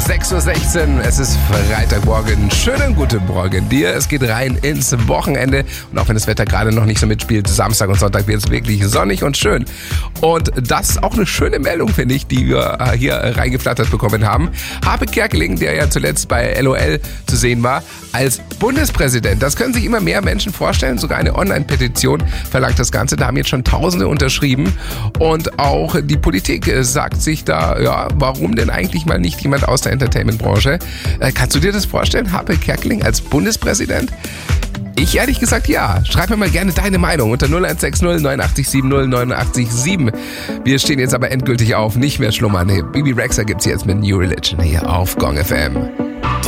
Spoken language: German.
6:16 Uhr, es ist Freitagmorgen. Schönen guten Morgen dir. Es geht rein ins Wochenende. Und auch wenn das Wetter gerade noch nicht so mitspielt, Samstag und Sonntag wird es wirklich sonnig und schön. Und das ist auch eine schöne Meldung, finde ich, die wir hier reingeflattert bekommen haben. Harpe Kerkeling, der ja zuletzt bei LOL zu sehen war, als Bundespräsident. Das können sich immer mehr Menschen vorstellen. Sogar eine Online-Petition verlangt das Ganze. Da haben jetzt schon Tausende unterschrieben. Und auch die Politik sagt sich da, ja, warum denn eigentlich mal nicht jemand aus der Entertainment-Branche? Kannst du dir das vorstellen, Harpe Kerkeling als Bundespräsident? Ich ehrlich gesagt ja. Schreib mir mal gerne deine Meinung unter 0160 89 70 89 7. Wir stehen jetzt aber endgültig auf, nicht mehr schlummern. Bibi Rexha gibt's jetzt mit New Religion hier auf Gong FM.